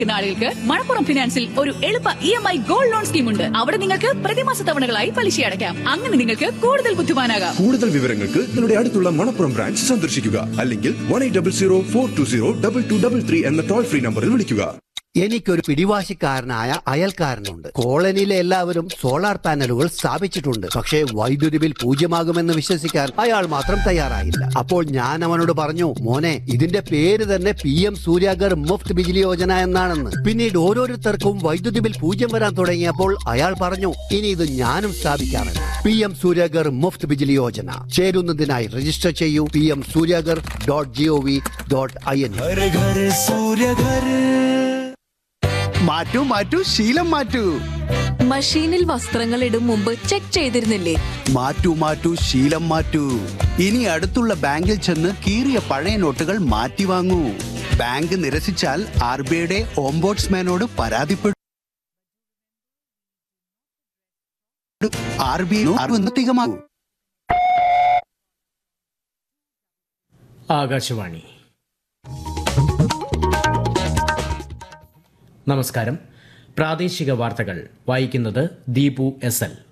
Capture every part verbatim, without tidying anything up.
നാളുകൾക്ക് മണപ്പുറം ഫിനാൻസിൽ ഒരു എളുപ്പ E M I gold loan scheme ഉണ്ട്. അവിടെ നിങ്ങൾക്ക് പ്രതിമാസ തവണകളായി പലിശ അടയ്ക്കാം. അങ്ങനെ നിങ്ങൾക്ക് കൂടുതൽ ബുദ്ധിമാനാകാം. കൂടുതൽ വിവരങ്ങൾക്ക് നിങ്ങളുടെ അടുത്തുള്ള മണപ്പുറം ബ്രാഞ്ച് സന്ദർശിക്കുക, അല്ലെങ്കിൽ one eight double zero four to zero double two double three എന്ന ടോൾ ഫ്രീ നമ്പറിൽ വിളിക്കുക. എനിക്കൊരു പിടിവാശിക്കാരനായ അയൽക്കാരനുണ്ട്. കോളനിയിലെ എല്ലാവരും സോളാർ പാനലുകൾ സ്ഥാപിച്ചിട്ടുണ്ട്. പക്ഷേ വൈദ്യുതി ബിൽ പൂജ്യമാകുമെന്ന് വിശ്വസിക്കാൻ അയാൾ മാത്രം തയ്യാറായില്ല. അപ്പോൾ ഞാൻ അവനോട് പറഞ്ഞു, മോനെ, ഇതിന്റെ പേര് തന്നെ പി എം സൂര്യാഗർ മുഫ്ത് ബിജിലി യോജന എന്നാണെന്ന്. പിന്നീട് ഓരോരുത്തർക്കും വൈദ്യുതി ബിൽ പൂജ്യം വരാൻ തുടങ്ങിയപ്പോൾ അയാൾ പറഞ്ഞു, ഇനി ഇത് ഞാനും സ്ഥാപിക്കാറുണ്ട്. P M Suryaghar Muft Bijli Yojana ചേരുന്നതിനായി register ചെയ്യൂ. P M Suryaghar dot G O V dot I N. മാറ്റൂ മാറ്റൂ ശീലം മാറ്റൂ. മഷീനിൽ വസ്ത്രങ്ങൾ ഇടും മുമ്പ് ചെക്ക് ചെയ്തിരുന്നില്ലേ? മാറ്റൂ മാറ്റൂ ശീലം മാറ്റൂ. ഇനി അടുത്തുള്ള ബാങ്കിൽ ചെന്ന് കീറിയ പഴയ നോട്ടുകൾ മാറ്റി വാങ്ങൂ. ബാങ്ക് നിരസിച്ചാൽ ആർ ബി ഐയുടെ ഓംബോഡ്സ്മാനോട് പരാതിപ്പെടും. R B I Akashvani. നമസ്കാരം. പ്രാദേശിക വാർത്തകൾ വായിക്കുന്നത് ദീപു എസ് എൽ.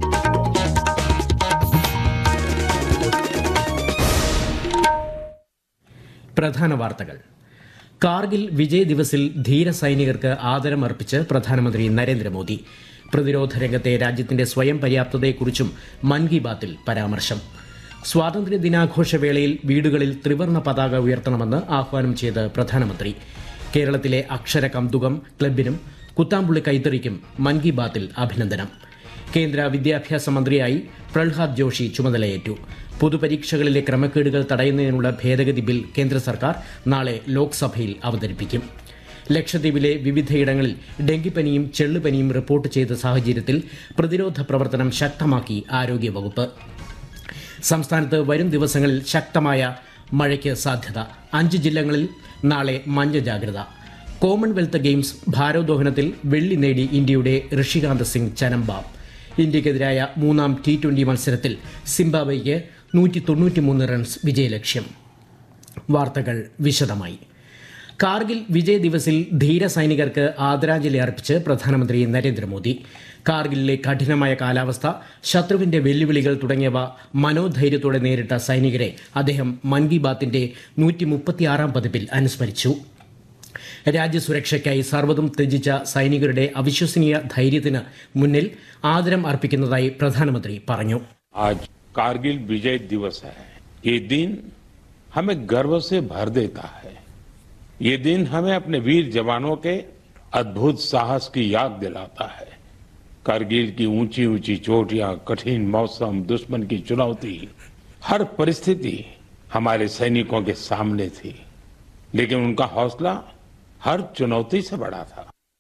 പ്രധാന വാർത്തകൾ. കാർഗിൽ വിജയ് ദിവസിൽ ധീര സൈനികർക്ക് ആദരമർപ്പിച്ച് പ്രധാനമന്ത്രി നരേന്ദ്രമോദി. പ്രതിരോധ രംഗത്തെ രാജ്യത്തിന്റെ സ്വയം പര്യാപ്തതയെക്കുറിച്ചും മൻ കി ബാത്തിൽ പരാമർശം. സ്വാതന്ത്ര്യ ദിനാഘോഷവേളയിൽ വീടുകളിൽ ത്രിവർണ്ണ പതാക ഉയർത്തണമെന്ന് ആഹ്വാനം ചെയ്ത് പ്രധാനമന്ത്രി. കേരളത്തിലെ അക്ഷര കൗതുകം ക്ലബിനും കുത്താമ്പുള്ളി കൈത്തറിക്കും മൻ കി ബാത്തിൽ അഭിനന്ദനം. കേന്ദ്ര വിദ്യാഭ്യാസ മന്ത്രിയായി പ്രഹ്ലാദ് ജോഷി ചുമതലയേറ്റു. പൊതുപരീക്ഷകളിലെ ക്രമക്കേടുകൾ തടയുന്നതിനുള്ള ഭേദഗതി ബിൽ കേന്ദ്ര സർക്കാർ നാളെ ലോക്സഭയിൽ അവതരിപ്പിക്കും. ലക്ഷദ്വീപിലെ വിവിധയിടങ്ങളിൽ ഡെങ്കിപ്പനിയും ചെള്ളുപനിയും റിപ്പോർട്ട് ചെയ്ത സാഹചര്യത്തിൽ പ്രതിരോധ പ്രവർത്തനം ശക്തമാക്കി ആരോഗ്യവകുപ്പ്. സംസ്ഥാനത്ത് വരും ദിവസങ്ങളിൽ ശക്തമായ മഴയ്ക്ക് സാധ്യത. അഞ്ച് ജില്ലകളിൽ നാളെ മഞ്ഞ ജാഗ്രത. കോമൺവെൽത്ത് ഗെയിംസ് ഭാരോദ്വഹനത്തിൽ വെള്ളി നേടി ഇന്ത്യയുടെ ഋഷികാന്ത് സിംഗ് ചനംബാം. ഇന്ത്യക്കെതിരായ മൂന്നാം ടി ട്വന്റി മത്സരത്തിൽ സിംബാബ്വെയ്ക്ക് നൂറ്റി തൊണ്ണൂറ്റിമൂന്ന് റൺസ് വിജയലക്ഷ്യം. വാർത്തകൾ വിശദമായി. കാർഗിൽ വിജയ് ദിവസിൽ ധീര സൈനികർക്ക് ആദരാഞ്ജലി അർപ്പിച്ച് പ്രധാനമന്ത്രി നരേന്ദ്രമോദി. കാർഗിലിലെ കഠിനമായ കാലാവസ്ഥ, ശത്രുവിന്റെ വെല്ലുവിളികൾ തുടങ്ങിയവ മനോധൈര്യത്തോടെ നേരിട്ട സൈനികരെ അദ്ദേഹം മൻ കി ബാത്തിന്റെ നൂറ്റി മുപ്പത്തിയാറാം പതിപ്പിൽ അനുസ്മരിച്ചു. രാജ്യസുരക്ഷയ്ക്കായി സർവ്വതും ത്യജിച്ച സൈനികരുടെ അവിശ്വസനീയ ധൈര്യത്തിന് മുന്നിൽ ആദരം അർപ്പിക്കുന്നതായി പ്രധാനമന്ത്രി പറഞ്ഞു. आज कारगिल विजय दिवस है. ये दिन हमें गर्व से भर देता है. ये दिन हमें अपने वीर जवानों के अद्भुत साहस की याद दिलाता है. कारगिल की ऊंची ऊंची चोटियां, कठिन मौसम, दुश्मन की चुनौती, हर परिस्थिति हमारे सैनिकों के सामने थी, लेकिन उनका हौसला हर चुनौती से बड़ा था.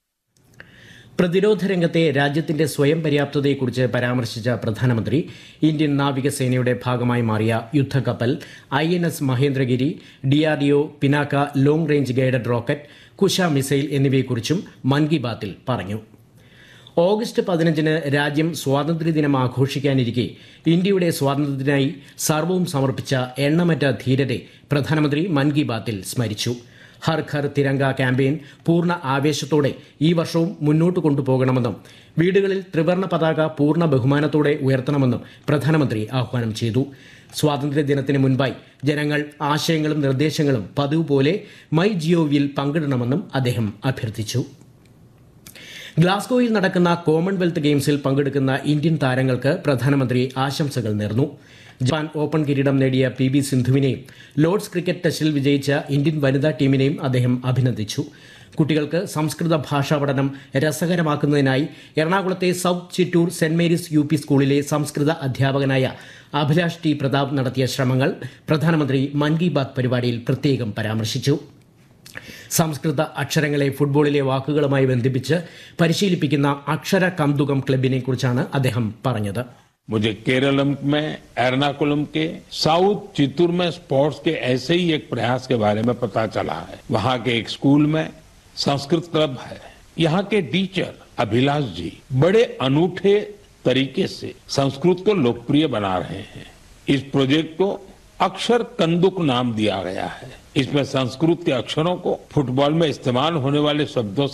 പ്രതിരോധ രംഗത്തെ രാജ്യത്തിന്റെ സ്വയം പര്യാപ്തതയെക്കുറിച്ച് പരാമർശിച്ച പ്രധാനമന്ത്രി ഇന്ത്യൻ നാവികസേനയുടെ ഭാഗമായി മാറിയ യുദ്ധക്കപ്പൽ I N S Mahendragiri, D R D O Pinaka long range guided rocket, Kusha missile എന്നിവയെക്കുറിച്ചും മൻ കി ബാത്തിൽ പറഞ്ഞു. ഓഗസ്റ്റ് പതിനഞ്ചിന് രാജ്യം സ്വാതന്ത്ര്യദിനം ആഘോഷിക്കാനിരിക്കെ ഇന്ത്യയുടെ സ്വാതന്ത്ര്യത്തിനായി സർവ്വവും സമർപ്പിച്ച എണ്ണമറ്റ ധീരരെ പ്രധാനമന്ത്രി മൻ കി ബാത്തിൽ സ്മരിച്ചു. ഹർ ഘർ തിരങ്ക ക്യാമ്പയിൻ പൂർണ്ണ ആവേശത്തോടെ ഈ വർഷവും മുന്നോട്ട് കൊണ്ടുപോകണമെന്നും വീടുകളിൽ ത്രിവർണ്ണ പതാക പൂർണ്ണ ബഹുമാനത്തോടെ ഉയർത്തണമെന്നും പ്രധാനമന്ത്രി ആഹ്വാനം ചെയ്തു. സ്വാതന്ത്ര്യദിനത്തിന് മുൻപായി ജനങ്ങൾ ആശയങ്ങളും നിർദ്ദേശങ്ങളും പതിവ് പോലെ മൈ ജിഒവിയിൽ പങ്കിടണമെന്നും അദ്ദേഹം അഭ്യർത്ഥിച്ചു. ഗ്ലാസ്ഗോയിൽ നടക്കുന്ന കോമൺവെൽത്ത് ഗെയിംസിൽ പങ്കെടുക്കുന്ന ഇന്ത്യൻ താരങ്ങൾക്ക് പ്രധാനമന്ത്രി ആശംസകൾ നേർന്നു. ജപ്പാൻ ഓപ്പൺ കിരീടം നേടിയ പി വി സിന്ധുവിനെയും ലോർഡ്സ് ക്രിക്കറ്റ് ടെസ്റ്റിൽ വിജയിച്ച ഇന്ത്യൻ വനിതാ ടീമിനെയും അദ്ദേഹം അഭിനന്ദിച്ചു. കുട്ടികൾക്ക് സംസ്കൃത ഭാഷാ പഠനം രസകരമാക്കുന്നതിനായി എറണാകുളത്തെ south Chittur saint Mary's U P സ്കൂളിലെ സംസ്കൃത അധ്യാപകനായ അഭിലാഷ് ടി പ്രതാപ് നടത്തിയ ശ്രമങ്ങൾ പ്രധാനമന്ത്രി മൻ കി ബാത് പരിപാടിയിൽ പ്രത്യേകം പരാമർശിച്ചു. സംസ്കൃത അക്ഷരങ്ങളെ ഫുട്ബോളിലെ വാക്കുകളുമായി ബന്ധിപ്പിച്ച് പരിശീലിപ്പിക്കുന്ന അക്ഷര കൗതുകം ക്ലബിനെ കുറിച്ചാണ് അദ്ദേഹം പറഞ്ഞത്. मुझे केरलम में एर्नाकुलम के साउथ चित्तूर में स्पोर्ट्स के ऐसे ही एक प्रयास के बारे में पता चला है. वहां के एक स्कूल में संस्कृत क्लब है. यहाँ के टीचर अभिलाष जी बड़े अनूठे तरीके से संस्कृत को लोकप्रिय बना रहे हैं. इस प्रोजेक्ट को अक्षर कंदुक नाम दिया गया है. इसमें संस्कृत के अक्षरों को फुटबॉल में इस्तेमाल होने वाले शब्दों